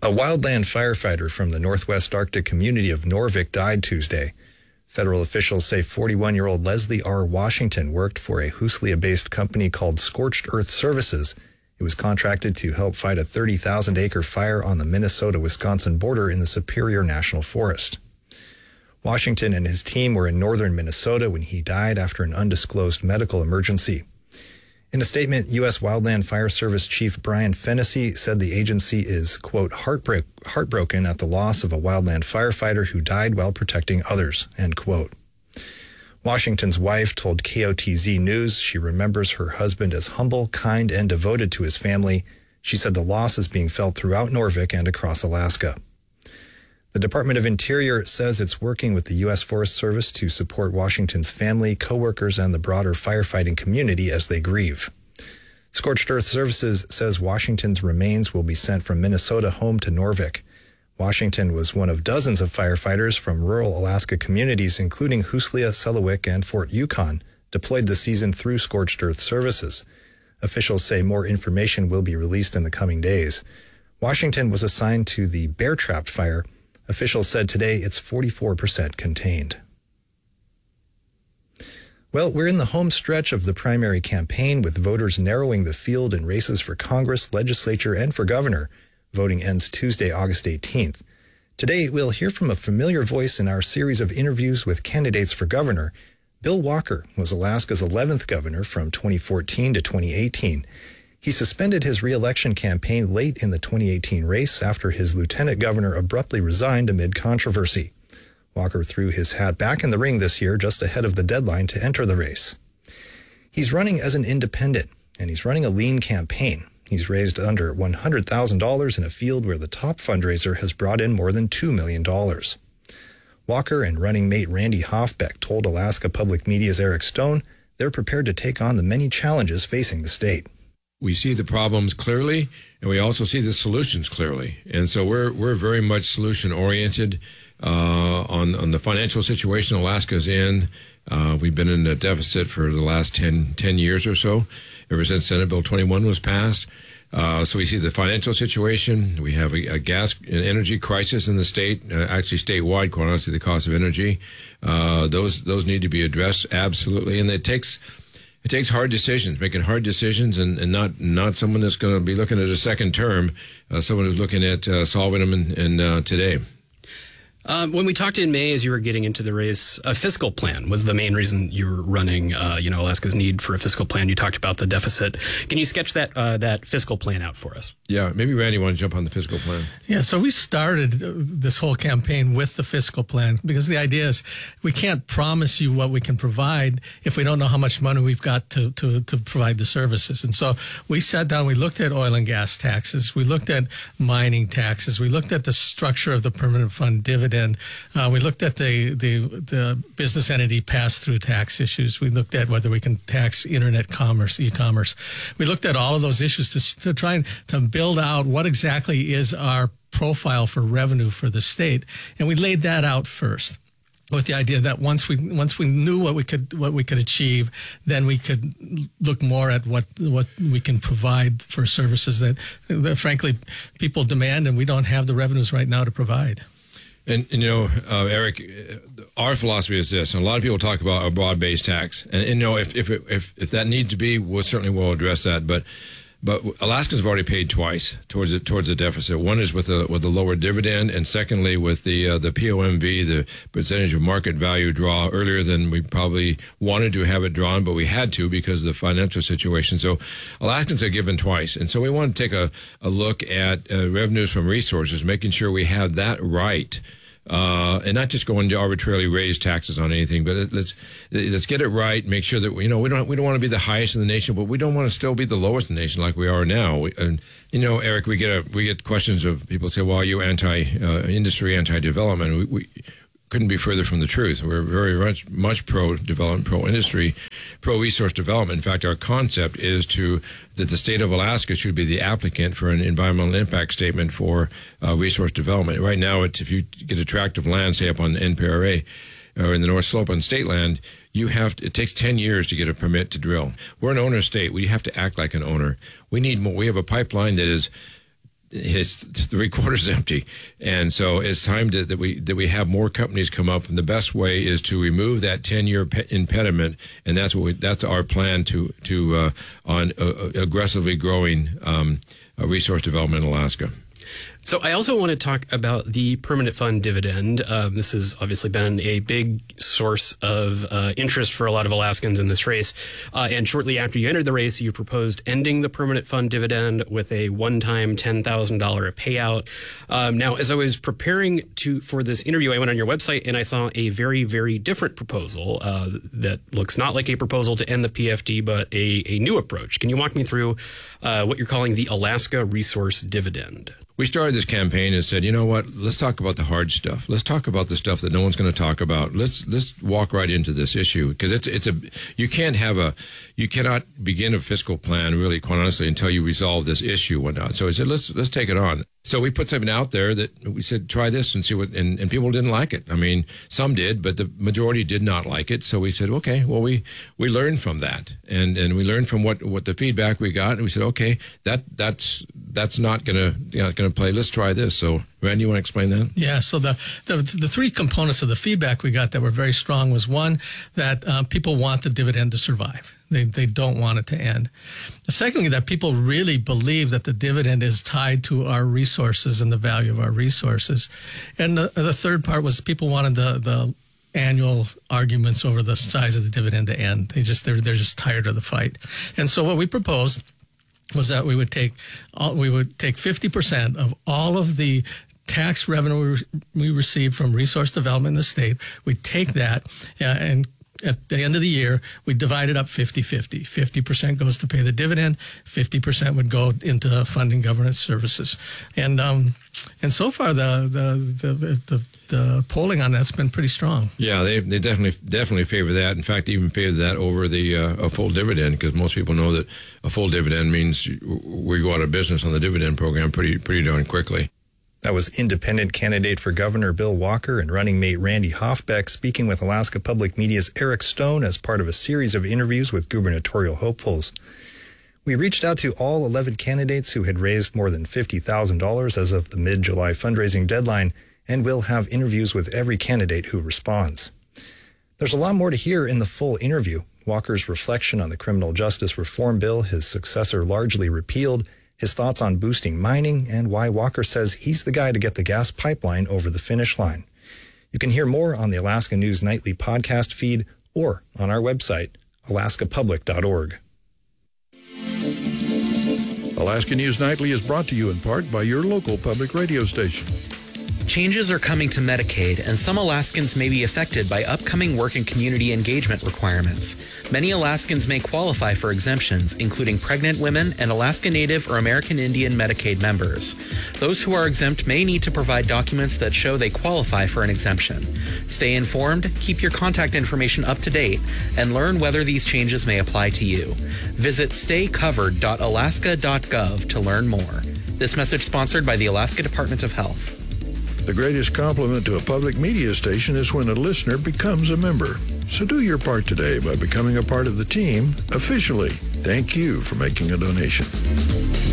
A wildland firefighter from the Northwest Arctic community of Norvik died Tuesday. Federal officials say 41-year-old Leslie R. Washington worked for a Huslia-based company called Scorched Earth Services. It was contracted to help fight a 30,000-acre fire on the Minnesota-Wisconsin border in the Superior National Forest. Washington and his team were in northern Minnesota when he died after an undisclosed medical emergency. In a statement, U.S. Wildland Fire Service Chief Brian Fennessy said the agency is, quote, heartbroken at the loss of a wildland firefighter who died while protecting others, end quote. Washington's wife told KOTZ News she remembers her husband as humble, kind, and devoted to his family. She said the loss is being felt throughout Norvik and across Alaska. The Department of Interior says it's working with the U.S. Forest Service to support Washington's family, coworkers, and the broader firefighting community as they grieve. Scorched Earth Services says Washington's remains will be sent from Minnesota home to Norvik. Washington was one of dozens of firefighters from rural Alaska communities, including Huslia, Selawik, and Fort Yukon, deployed this season through Scorched Earth Services. Officials say more information will be released in the coming days. Washington was assigned to the Bear Trap fire. Officials said today it's 44% contained. Well, we're in the home stretch of the primary campaign, with voters narrowing the field in races for Congress, legislature, and for governor. Voting ends Tuesday, August 18th. Today, we'll hear from a familiar voice in our series of interviews with candidates for governor. Bill Walker was Alaska's 11th governor from 2014 to 2018. He suspended his re-election campaign late in the 2018 race after his lieutenant governor abruptly resigned amid controversy. Walker threw his hat back in the ring this year just ahead of the deadline to enter the race. He's running as an independent, and he's running a lean campaign. He's raised under $100,000 in a field where the top fundraiser has brought in more than $2 million. Walker and running mate Randy Hofbeck told Alaska Public Media's Eric Stone they're prepared to take on the many challenges facing the state. We see the problems clearly, and we also see the solutions clearly. And so we're very much solution-oriented on the financial situation Alaska's in. We've been in a deficit for the last 10 years or so, ever since Senate Bill 21 was passed. So we see the financial situation. We have a gas and energy crisis in the state, actually statewide, quite honestly, the cost of energy. Those need to be addressed, absolutely. And it takes hard decisions, making hard decisions, and not someone that's going to be looking at a second term, someone who's looking at solving them in today. When we talked in May, as you were getting into the race, a fiscal plan was the main reason you were running, Alaska's need for a fiscal plan. You talked about the deficit. Can you sketch that fiscal plan out for us? Yeah, maybe Randy want to jump on the fiscal plan. Yeah, so we started this whole campaign with the fiscal plan because the idea is we can't promise you what we can provide if we don't know how much money we've got to provide the services. And so we sat down, we looked at oil and gas taxes, we looked at mining taxes, we looked at the structure of the permanent fund dividend. We looked at the business entity pass-through tax issues. We looked at whether we can tax internet commerce, e-commerce. We looked at all of those issues to try to build out what exactly is our profile for revenue for the state, and we laid that out first, with the idea that once we knew what we could achieve, then we could look more at what we can provide for services that frankly people demand, and we don't have the revenues right now to provide. And Eric, our philosophy is this, and a lot of people talk about a broad-based tax, and if that needs to be, we'll certainly will address that. But Alaskans have already paid twice towards the deficit. One is with the lower dividend, and secondly with the POMV, the percentage of market value draw earlier than we probably wanted to have it drawn, but we had to because of the financial situation. So Alaskans are given twice, and so we want to take a look at revenues from resources, making sure we have that right. And not just going to arbitrarily raise taxes on anything, but let's get it right. Make sure that we don't want to be the highest in the nation, but we don't want to still be the lowest in the nation like we are now. Eric, we get questions of people say, "Well, are you anti-industry, anti-development?" We couldn't be further from the truth. We're very much pro-development, pro-industry, pro-resource development. In fact, our concept is that the state of Alaska should be the applicant for an environmental impact statement for resource development. Right now, if you get a tract of land, say up on NPRA or in the North Slope on state land, it takes 10 years to get a permit to drill. We're an owner state. We have to act like an owner. We need more. We have a pipeline that is it's 3/4 empty, and so it's time that we have more companies come up. And the best way is to remove that 10-year impediment, and that's our plan on aggressively growing resource development in Alaska. So I also want to talk about the permanent fund dividend. This has obviously been a big source of interest for a lot of Alaskans in this race. And shortly after you entered the race, you proposed ending the permanent fund dividend with a one-time $10,000 payout. Now, as I was preparing for this interview, I went on your website and I saw a very, very different proposal that looks not like a proposal to end the PFD, but a new approach. Can you walk me through what you're calling the Alaska Resource Dividend? We started this campaign and said, you know what? Let's talk about the hard stuff. Let's talk about the stuff that no one's going to talk about. Let's walk right into this issue, because you cannot begin a fiscal plan, really, quite honestly, until you resolve this issue or whatnot. So I said, let's take it on. So we put something out there that we said, try this and see what, and people didn't like it. I mean, some did, but the majority did not like it. So we said, okay, well, we learned from that, and we learned from what the feedback we got, and we said, okay, that's not going to play. Let's try this. So, Randy, you want to explain that? Yeah. So the three components of the feedback we got that were very strong was, one, that people want the dividend to survive. They don't want it to end. Secondly, that people really believe that the dividend is tied to our resources and the value of our resources. And the third part was people wanted the annual arguments over the size of the dividend to end. They're just tired of the fight. And so what we proposed was that we would take 50% of all of the tax revenue we receive from resource development in the state. We'd take that and at the end of the year, we divide it up 50-50. 50% goes to pay the dividend, 50% would go into funding government services. And so far the polling on that's been pretty strong. Yeah, they definitely favor that. In fact, even favor that over a full dividend, because most people know that a full dividend means we go out of business on the dividend program pretty darn quickly. That was independent candidate for governor Bill Walker and running mate Randy Hoffbeck speaking with Alaska Public Media's Eric Stone as part of a series of interviews with gubernatorial hopefuls. We reached out to all 11 candidates who had raised more than $50,000 as of the mid-July fundraising deadline, and we'll have interviews with every candidate who responds. There's a lot more to hear in the full interview. Walker's reflection on the criminal justice reform bill his successor largely repealed, his thoughts on boosting mining, and why Walker says he's the guy to get the gas pipeline over the finish line. You can hear more on the Alaska News Nightly podcast feed or on our website, alaskapublic.org. Alaska News Nightly is brought to you in part by your local public radio station. Changes are coming to Medicaid, and some Alaskans may be affected by upcoming work and community engagement requirements. Many Alaskans may qualify for exemptions, including pregnant women and Alaska Native or American Indian Medicaid members. Those who are exempt may need to provide documents that show they qualify for an exemption. Stay informed, keep your contact information up to date, and learn whether these changes may apply to you. Visit staycovered.alaska.gov to learn more. This message sponsored by the Alaska Department of Health. The greatest compliment to a public media station is when a listener becomes a member. So do your part today by becoming a part of the team officially. Thank you for making a donation.